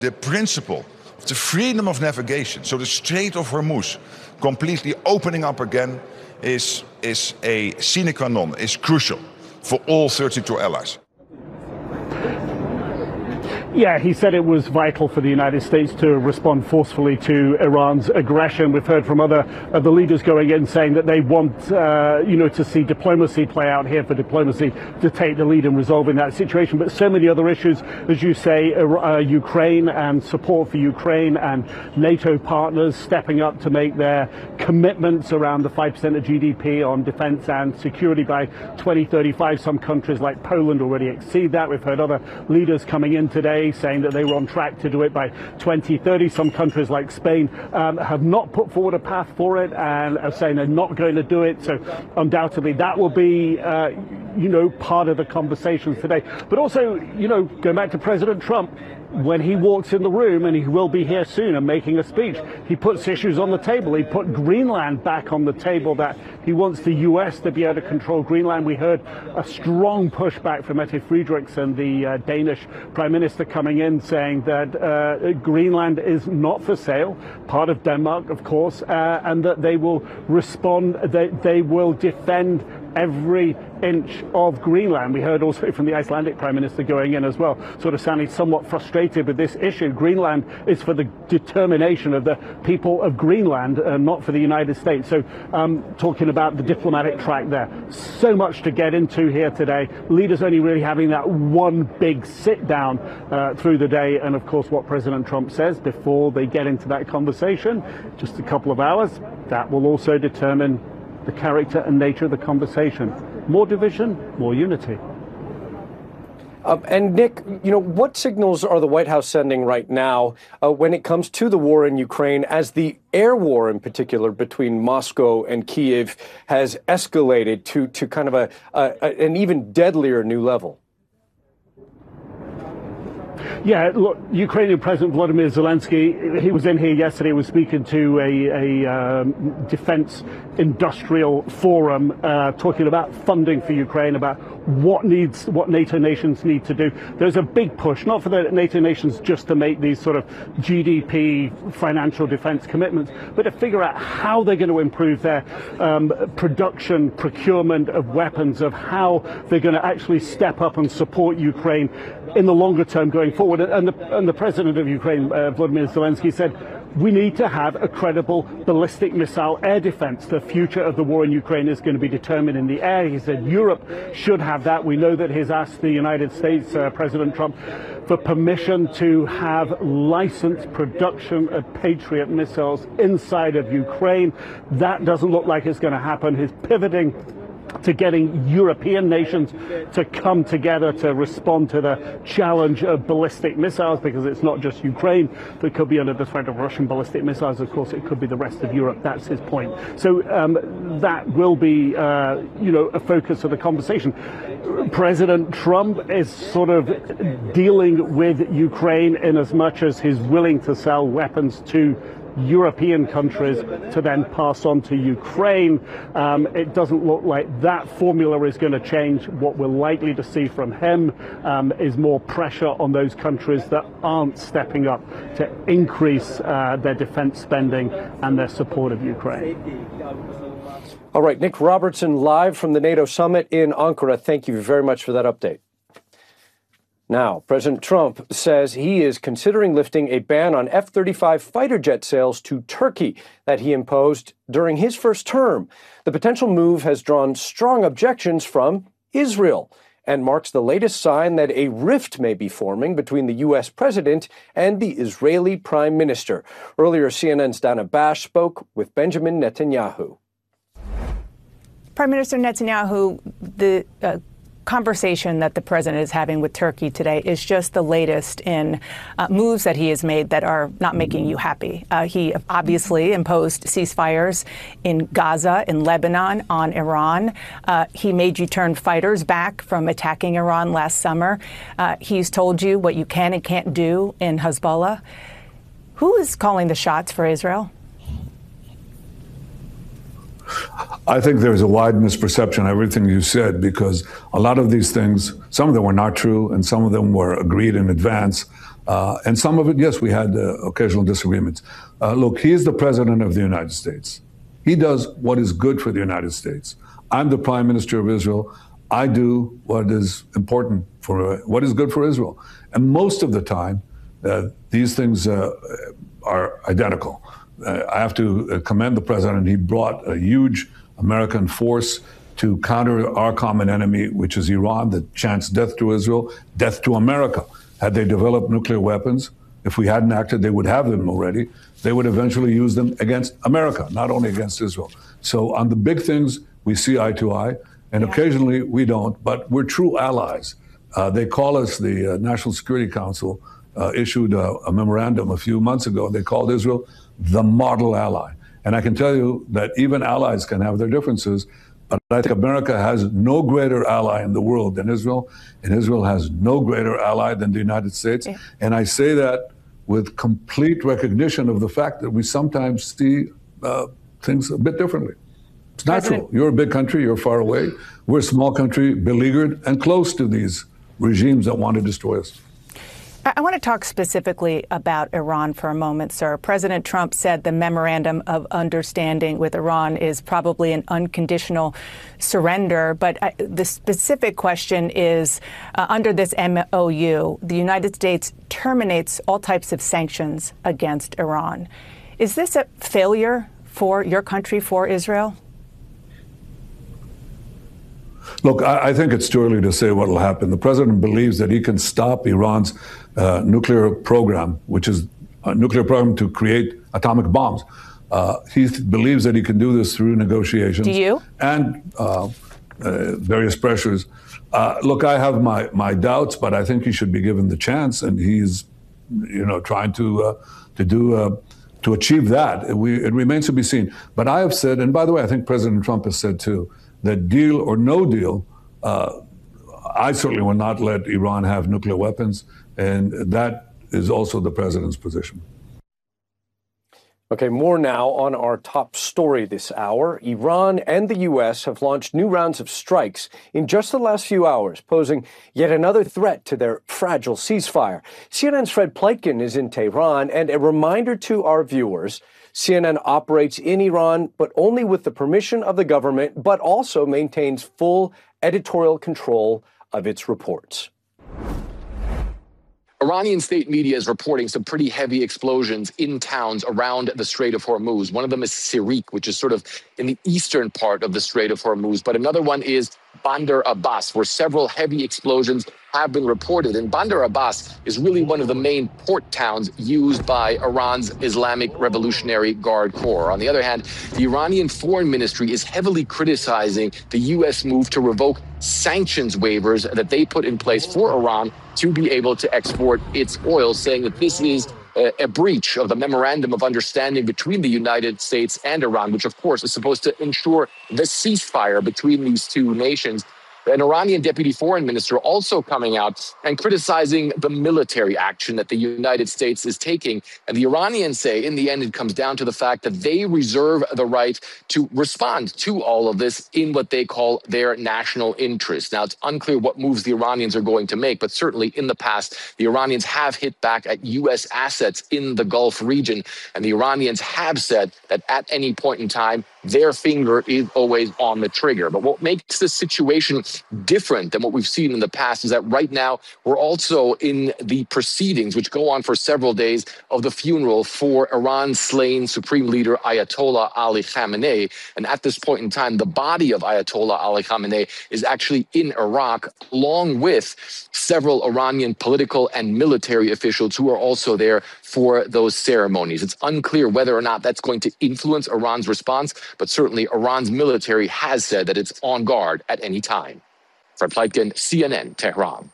The principle of the freedom of navigation, so the Strait of Hormuz completely opening up again, is a sine qua non, is crucial for all 32 allies. Yeah, he said it was vital for the United States to respond forcefully to Iran's aggression. We've heard from other of the leaders going in saying that they want, to see diplomacy play out here, for diplomacy to take the lead in resolving that situation. But so many other issues, as you say, Ukraine and support for Ukraine and NATO partners stepping up to make their commitments around the 5% of GDP on defense and security by 2035. Some countries like Poland already exceed that. We've heard other leaders coming in today saying that they were on track to do it by 2030. Some countries like Spain have not put forward a path for it and are saying they're not going to do it. So undoubtedly that will be, part of the conversations today. But also, going back to President Trump, when he walks in the room, and he will be here soon and making a speech, he puts issues on the table. He put Greenland back on the table, that he wants the U.S. to be able to control Greenland. We heard a strong pushback from Mette Frederiksen, the Danish Prime Minister, coming in saying that Greenland is not for sale, part of Denmark, of course, and that they will respond, they will defend every inch of Greenland. We heard also from the Icelandic Prime Minister going in as well, sort of sounding somewhat frustrated with this issue. Greenland is for the determination of the people of Greenland, not for the United States. So talking about the diplomatic track there. So much to get into here today. Leaders only really having that one big sit down through the day, and of course what President Trump says before they get into that conversation, just a couple of hours, that will also determine the character and nature of the conversation. More division, more unity. And Nick, what signals are the White House sending right now when it comes to the war in Ukraine, as the air war in particular between Moscow and Kyiv has escalated to kind of an even deadlier new level? Yeah, look, Ukrainian President Volodymyr Zelensky, he was in here yesterday, was speaking to a defense industrial forum, talking about funding for Ukraine, about what NATO nations need to do. There's a big push, not for the NATO nations just to make these sort of GDP financial defense commitments, but to figure out how they're going to improve their production, procurement of weapons, of how they're going to actually step up and support Ukraine in the longer term going forward. And the president of Ukraine, Volodymyr Zelensky, said, we need to have a credible ballistic missile air defense. The future of the war in Ukraine is going to be determined in the air. He said Europe should have that. We know that he's asked the United States, President Trump, for permission to have licensed production of Patriot missiles inside of Ukraine. That doesn't look like it's going to happen. He's pivoting to getting European nations to come together to respond to the challenge of ballistic missiles, because it's not just Ukraine that could be under the threat of Russian ballistic missiles. Of course, it could be the rest of Europe. That's his point. So that will be, a focus of the conversation. President Trump is sort of dealing with Ukraine in as much as he's willing to sell weapons to European countries to then pass on to Ukraine. It doesn't look like that formula is going to change. What we're likely to see from him is more pressure on those countries that aren't stepping up to increase their defense spending and their support of Ukraine. All right, Nick Robertson, live from the NATO summit in Ankara. Thank you very much for that update. Now, President Trump says he is considering lifting a ban on F-35 fighter jet sales to Turkey that he imposed during his first term. The potential move has drawn strong objections from Israel and marks the latest sign that a rift may be forming between the U.S. president and the Israeli prime minister. Earlier, CNN's Dana Bash spoke with Benjamin Netanyahu. Prime Minister Netanyahu, the conversation that the president is having with Turkey today is just the latest in moves that he has made that are not making you happy. He obviously imposed ceasefires in Gaza, in Lebanon, on Iran. He made you turn fighters back from attacking Iran last summer. He's told you what you can and can't do in Hezbollah. Who is calling the shots for Israel? I think there's a wide misperception of everything you said, because a lot of these things, some of them were not true and some of them were agreed in advance. And some of it, yes, we had occasional disagreements. Look, he is the president of the United States. He does what is good for the United States. I'm the prime minister of Israel. I do what is important for what is good for Israel. And most of the time, these things are identical. I have to commend the president. He brought a huge American force to counter our common enemy, which is Iran, that chants death to Israel, death to America. Had they developed nuclear weapons, if we hadn't acted, they would have them already. They would eventually use them against America, not only against Israel. So on the big things, we see eye to eye, and occasionally we don't, but we're true allies. They call us, the National Security Council issued a memorandum a few months ago. They called Israel the model ally. And I can tell you that even allies can have their differences, but I think America has no greater ally in the world than Israel, and Israel has no greater ally than the United States. Yeah. And I say that with complete recognition of the fact that we sometimes see things a bit differently. It's natural. You're a big country, you're far away. We're a small country, beleaguered and close to these regimes that want to destroy us. I want to talk specifically about Iran for a moment, sir. President Trump said the memorandum of understanding with Iran is probably an unconditional surrender. But the specific question is, under this MOU, the United States terminates all types of sanctions against Iran. Is this a failure for your country, for Israel? Look, I think it's too early to say what will happen. The president believes that he can stop Iran's nuclear program, which is a nuclear program to create atomic bombs. He believes that he can do this through negotiations. Do you? And various pressures. Look, I have my doubts, but I think he should be given the chance, and he's, trying to achieve that. It remains to be seen. But I have said, and by the way, I think President Trump has said too, that deal or no deal, I certainly will not let Iran have nuclear weapons, and that is also the president's position. Okay, more now on our top story this hour. Iran and the U.S. have launched new rounds of strikes in just the last few hours, posing yet another threat to their fragile ceasefire. CNN's Fred Pleitgen is in Tehran, and a reminder to our viewers, CNN operates in Iran, but only with the permission of the government, but also maintains full editorial control of its reports. Iranian state media is reporting some pretty heavy explosions in towns around the Strait of Hormuz. One of them is Sirik, which is sort of in the eastern part of the Strait of Hormuz. But another one is Bandar Abbas, where several heavy explosions have been reported. And Bandar Abbas is really one of the main port towns used by Iran's Islamic Revolutionary Guard Corps. On the other hand, the Iranian Foreign Ministry is heavily criticizing the U.S. move to revoke sanctions waivers that they put in place for Iran to be able to export its oil, saying that this is a breach of the memorandum of understanding between the United States and Iran, which, of course, is supposed to ensure the ceasefire between these two nations. An Iranian deputy foreign minister also coming out and criticizing the military action that the United States is taking. And the Iranians say, in the end, it comes down to the fact that they reserve the right to respond to all of this in what they call their national interest. Now, it's unclear what moves the Iranians are going to make, but certainly in the past, the Iranians have hit back at U.S. assets in the Gulf region. And the Iranians have said that at any point in time, their finger is always on the trigger. But what makes this situation different than what we've seen in the past is that right now we're also in the proceedings, which go on for several days, of the funeral for Iran's slain supreme leader Ayatollah Ali Khamenei. And at this point in time, the body of Ayatollah Ali Khamenei is actually in Iraq, along with several Iranian political and military officials who are also there for those ceremonies. It's unclear whether or not that's going to influence Iran's response, but certainly Iran's military has said that it's on guard at any time. Fred Pleitgen, CNN, Tehran.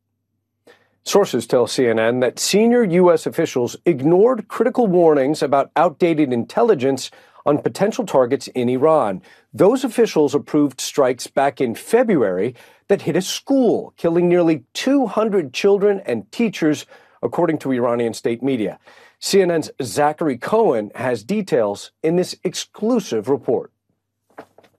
Sources tell CNN that senior U.S. officials ignored critical warnings about outdated intelligence on potential targets in Iran. Those officials approved strikes back in February that hit a school, killing nearly 200 children and teachers, according to Iranian state media. CNN's Zachary Cohen has details in this exclusive report.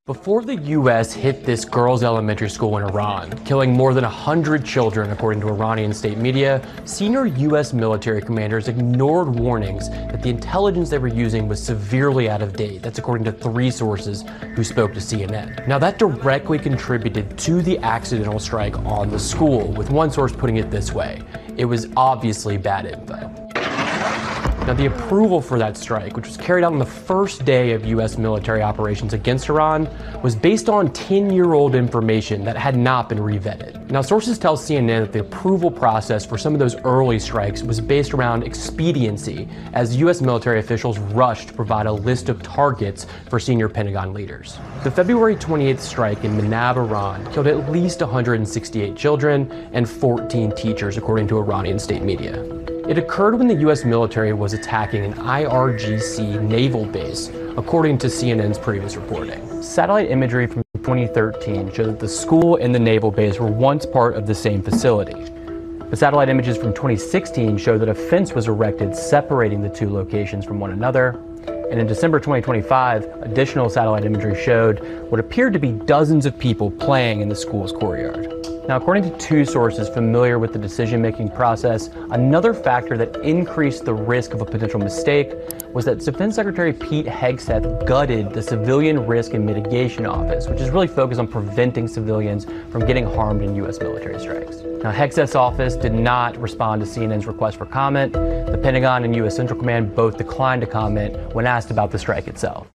Before the U.S. hit this girls' elementary school in Iran, killing more than 100 children, according to Iranian state media, senior U.S. military commanders ignored warnings that the intelligence they were using was severely out of date. That's according to 3 sources who spoke to CNN. Now, that directly contributed to the accidental strike on the school, with one source putting it this way: it was obviously bad info. Now, the approval for that strike, which was carried out on the first day of U.S. military operations against Iran, was based on 10-year-old information that had not been revetted. Now, sources tell CNN that the approval process for some of those early strikes was based around expediency, as U.S. military officials rushed to provide a list of targets for senior Pentagon leaders. The February 28th strike in Manab, Iran, killed at least 168 children and 14 teachers, according to Iranian state media. It occurred when the U.S. military was attacking an IRGC naval base, according to CNN's previous reporting. Satellite imagery from 2013 showed that the school and the naval base were once part of the same facility. The satellite images from 2016 showed that a fence was erected separating the 2 locations from one another. And in December 2025, additional satellite imagery showed what appeared to be dozens of people playing in the school's courtyard. Now, according to 2 sources familiar with the decision-making process, another factor that increased the risk of a potential mistake was that Defense Secretary Pete Hegseth gutted the Civilian Risk and Mitigation Office, which is really focused on preventing civilians from getting harmed in U.S. military strikes. Now, Hegseth's office did not respond to CNN's request for comment. The Pentagon and U.S. Central Command both declined to comment when asked about the strike itself.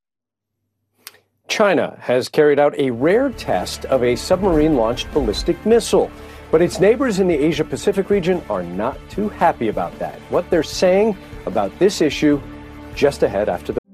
China has carried out a rare test of a submarine-launched ballistic missile. But its neighbors in the Asia-Pacific region are not too happy about that. What they're saying about this issue just ahead after the